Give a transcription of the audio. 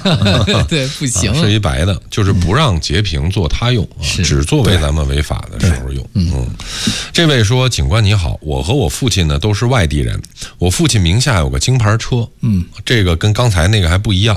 对，不行， 是一白的，就是不让截屏做他用只作为咱们违法的时候用。这位说，警官你好，我和我父亲呢都是外地人，我父亲名下有个京牌车，这个跟刚才那个还不一样。